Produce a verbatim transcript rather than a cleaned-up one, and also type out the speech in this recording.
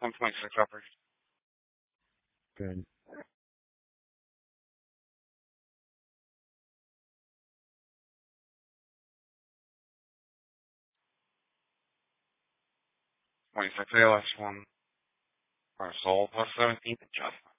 one point six upper. Good. twenty-six A L S one. Our soul plus seventeen adjustment.